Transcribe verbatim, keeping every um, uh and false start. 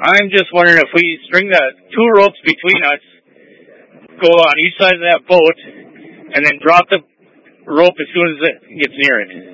I'm just wondering if we string the two ropes between us, go on each side of that boat, and then drop the rope as soon as it gets near it.